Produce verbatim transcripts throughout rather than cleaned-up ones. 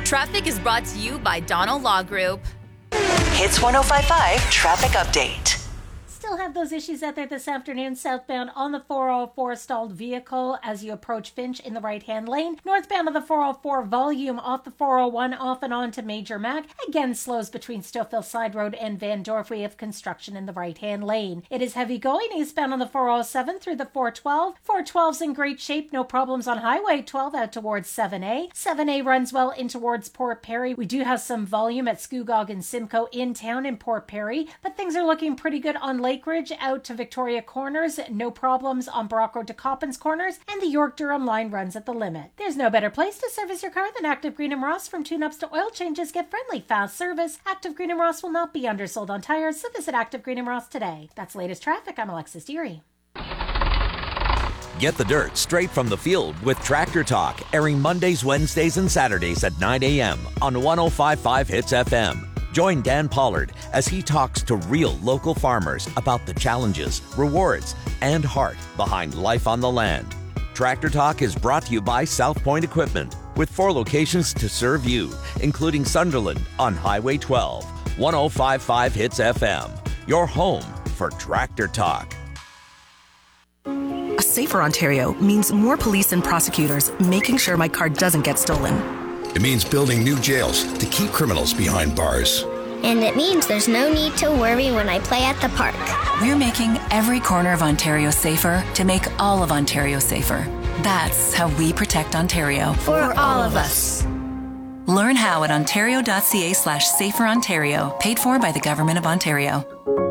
Traffic is brought to you by Donald Law Group. Hits one oh five point five Traffic Update. Still have those issues out there this afternoon. Southbound on the four oh four, stalled vehicle as you approach Finch in the right-hand lane. Northbound on the four oh four, volume off the four oh one, off and on to Major Mac. Again, slows between Stouffville Side Road and Van Dorf. We have construction in the right-hand lane. It is heavy going eastbound on the four oh seven through the four twelve. four twelve's in great shape. No problems on Highway twelve out towards seven A. seven A runs well in towards Port Perry. We do have some volume at Scugog and Simcoe in town in Port Perry, but things are looking pretty good on Lake Ridge out to Victoria Corners. No problems on Brock Road to Coppins Corners, and the York-Durham line runs at the limit. There's no better place to service your car than Active Green and Ross. From tune-ups to oil changes, get friendly, fast service. Active Green and Ross will not be undersold on tires, so visit Active Green and Ross today. That's latest traffic. I'm Alexis Deary. Get the dirt straight from the field with Tractor Talk, airing Mondays, Wednesdays, and Saturdays at nine a.m. on one oh five point five Hits F M. Join Dan Pollard as he talks to real local farmers about the challenges, rewards, and heart behind life on the land. Tractor Talk is brought to you by South Point Equipment, with four locations to serve you, including Sunderland on Highway twelve. one oh five point five Hits F M, your home for Tractor Talk. A safer Ontario means more police and prosecutors making sure my car doesn't get stolen. It means building new jails to keep criminals behind bars. And it means there's no need to worry when I play at the park. We're making every corner of Ontario safer to make all of Ontario safer. That's how we protect Ontario. For, For all of us. Learn how at ontario.ca slash safer Ontario. Paid for by the Government of Ontario.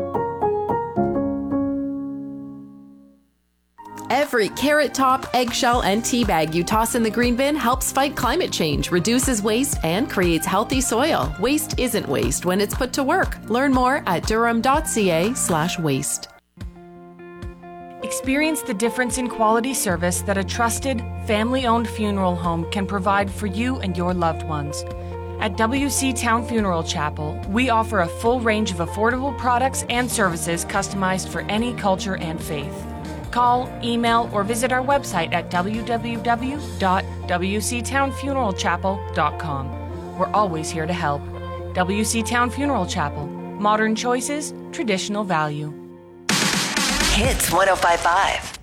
Every carrot top, eggshell, and tea bag you toss in the green bin helps fight climate change, reduces waste, and creates healthy soil. Waste isn't waste when it's put to work. Learn more at durham.ca slash waste. Experience the difference in quality service that a trusted, family-owned funeral home can provide for you and your loved ones. At W C Town Funeral Chapel, we offer a full range of affordable products and services customized for any culture and faith. Call, email, or visit our website at w w w dot w c town funeral chapel dot com. We're always here to help. W C Town Funeral Chapel. Modern choices, traditional value. Hits one oh five point five.